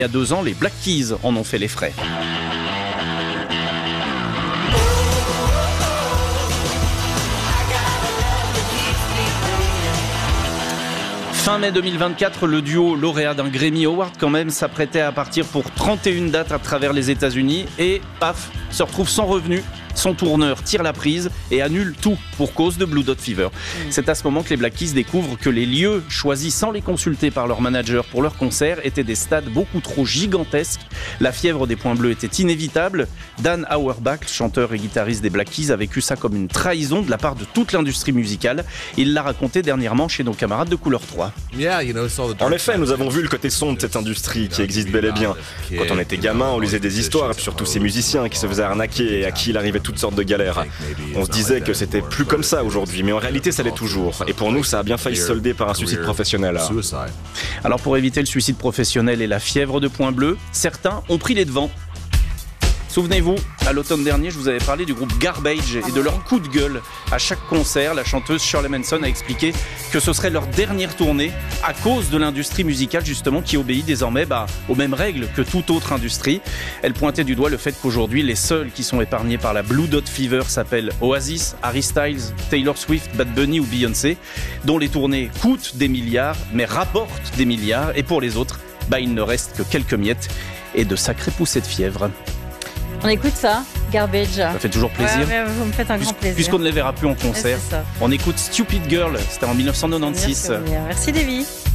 Il y a 2 ans, les Black Keys en ont fait les frais. Fin mai 2024, le duo lauréat d'un Grammy Award quand même s'apprêtait à partir pour 31 dates à travers les États-Unis et paf, se retrouve sans revenu. Son tourneur tire la prise et annule tout pour cause de Blue Dot Fever. C'est à ce moment que les Black Keys découvrent que les lieux choisis sans les consulter par leur manager pour leur concert étaient des stades beaucoup trop gigantesques. La fièvre des points bleus était inévitable. Dan Auerbach, chanteur et guitariste des Black Keys, a vécu ça comme une trahison de la part de toute l'industrie musicale. Il l'a raconté dernièrement chez nos camarades de Couleur 3. En effet, nous avons vu le côté sombre de cette industrie qui existe bel et bien. Quand on était gamin, on lisait des histoires sur tous ces musiciens qui se faisaient arnaquer et à qui il arrivait toutes sortes de galères. On se disait que c'était plus comme ça aujourd'hui, mais en réalité ça l'est toujours. Et pour nous, ça a bien failli se solder par un suicide professionnel. Alors pour éviter le suicide professionnel et la fièvre de points bleus, certains ont pris les devants. Souvenez-vous, à l'automne dernier, je vous avais parlé du groupe Garbage et de leur coup de gueule. À chaque concert, la chanteuse Shirley Manson a expliqué que ce serait leur dernière tournée à cause de l'industrie musicale justement qui obéit désormais aux mêmes règles que toute autre industrie. Elle pointait du doigt le fait qu'aujourd'hui, les seuls qui sont épargnés par la Blue Dot Fever s'appellent Oasis, Harry Styles, Taylor Swift, Bad Bunny ou Beyoncé, dont les tournées coûtent des milliards mais rapportent des milliards. Et pour les autres, il ne reste que quelques miettes et de sacrées poussées de fièvre. On écoute ça, Garbage. Ça fait toujours plaisir. Ouais, vous me faites un grand plaisir. Puisqu'on ne les verra plus en concert, Ouais, on écoute Stupid Girl, c'était en 1996. Merci Davy.